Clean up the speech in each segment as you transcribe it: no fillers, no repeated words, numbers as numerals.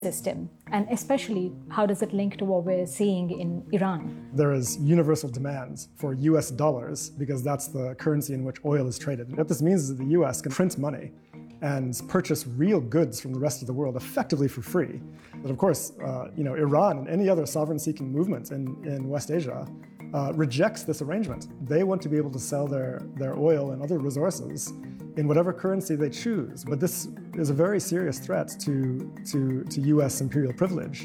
system, and especially how does it link to what we're seeing in Iran? There is universal demand for US dollars because that's the currency in which oil is traded. And what this means is that the US can print money and purchase real goods from the rest of the world effectively for free. But of course, Iran and any other sovereign-seeking movement in West Asia rejects this arrangement. They want to be able to sell their oil and other resources in whatever currency they choose. But this is a very serious threat to US imperial privilege.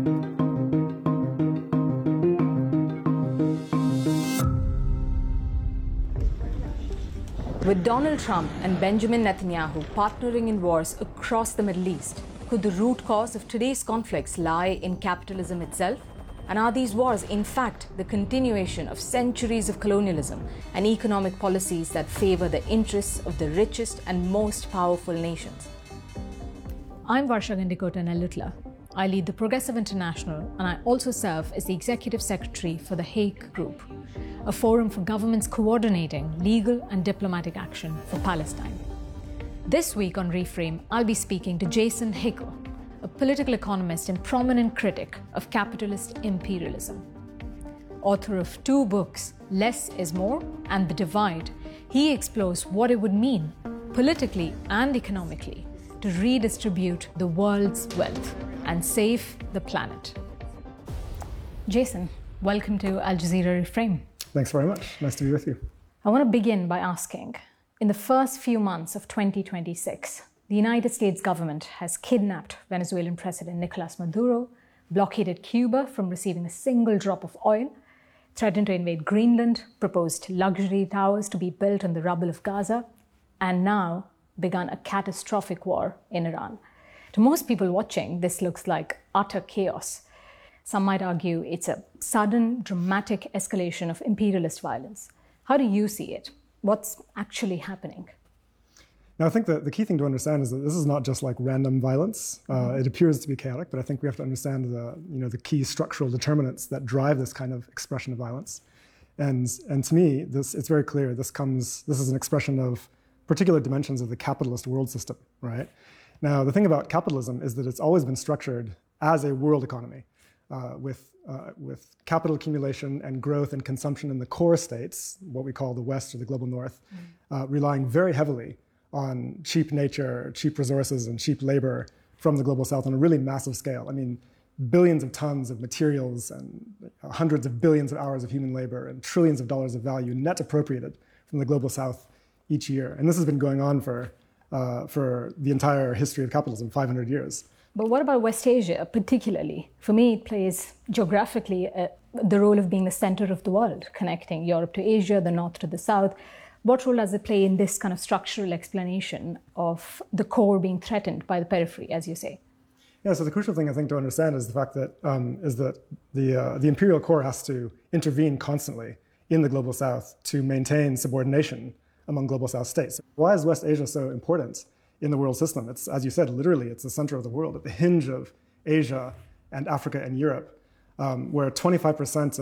With Donald Trump and Benjamin Netanyahu partnering in wars across the Middle East, could the root cause of today's conflicts lie in capitalism itself? And are these wars, in fact, the continuation of centuries of colonialism and economic policies that favor the interests of the richest and most powerful nations? I'm Varsha Gandikota Nellutla. I lead the Progressive International, and I also serve as the Executive Secretary for the Hague Group, a forum for governments coordinating legal and diplomatic action for Palestine. This week on Reframe, I'll be speaking to Jason Hickel, a political economist and prominent critic of capitalist imperialism. Author of 2 books, Less is More and The Divide, he explores what it would mean, politically and economically, to redistribute the world's wealth and save the planet. Jason, welcome to Al Jazeera Reframe. Thanks very much. Nice to be with you. I want to begin by asking, in the first few months of 2026, the United States government has kidnapped Venezuelan President Nicolas Maduro, blockaded Cuba from receiving a single drop of oil, threatened to invade Greenland, proposed luxury towers to be built on the rubble of Gaza, and now begun a catastrophic war in Iran. To most people watching, this looks like utter chaos. Some might argue it's a sudden, dramatic escalation of imperialist violence. How do you see it? What's actually happening? Now, I think that the key thing to understand is that this is not just like random violence. It appears to be chaotic, but I think we have to understand the key structural determinants that drive this kind of expression of violence. And to me, it's very clear. This is an expression of particular dimensions of the capitalist world system, right? Now, the thing about capitalism is that it's always been structured as a world economy with capital accumulation and growth and consumption in the core states, what we call the West or the global North, relying very heavily on cheap nature, cheap resources, and cheap labor from the global South on a really massive scale. I mean, billions of tons of materials and hundreds of billions of hours of human labor and trillions of dollars of value net appropriated from the global South each year. And this has been going on for the entire history of capitalism, 500 years. But what about West Asia, particularly? For me, it plays geographically the role of being the center of the world, connecting Europe to Asia, the North to the South. What role does it play in this kind of structural explanation of the core being threatened by the periphery, as you say? Yeah, so the crucial thing I think to understand is the fact that the imperial core has to intervene constantly in the global South to maintain subordination among global South states. Why is West Asia so important in the world system? It's, as you said, literally, it's the center of the world, at the hinge of Asia and Africa and Europe, where 25%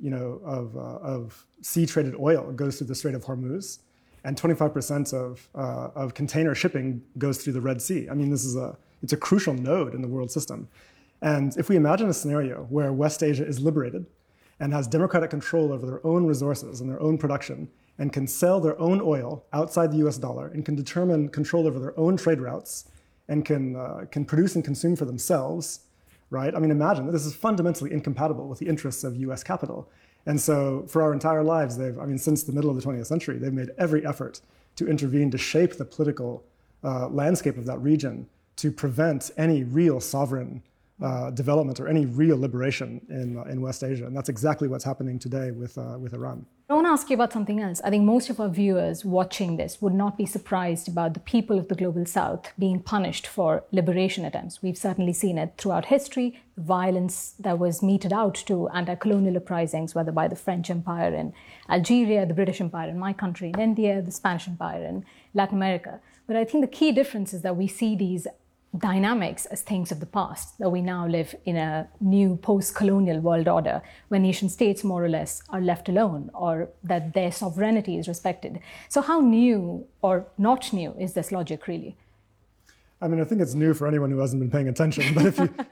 of sea-traded oil goes through the Strait of Hormuz, and 25% of container shipping goes through the Red Sea. I mean, it's a crucial node in the world system. And if we imagine a scenario where West Asia is liberated and has democratic control over their own resources and their own production, and can sell their own oil outside the US dollar, and can determine control over their own trade routes, and can produce and consume for themselves, right? I mean, imagine that this is fundamentally incompatible with the interests of US capital. And so for our entire lives, since the middle of the 20th century, they've made every effort to intervene to shape the political landscape of that region to prevent any real sovereign development or any real liberation in West Asia. And that's exactly what's happening today with Iran. I want to ask you about something else. I think most of our viewers watching this would not be surprised about the people of the global South being punished for liberation attempts. We've certainly seen it throughout history, the violence that was meted out to anti-colonial uprisings, whether by the French Empire in Algeria, the British Empire in my country in India, the Spanish Empire in Latin America. But I think the key difference is that we see these dynamics as things of the past, that we now live in a new post-colonial world order where nation states more or less are left alone, or that their sovereignty is respected. So how new or not new is this logic really? I mean, I think it's new for anyone who hasn't been paying attention. But if you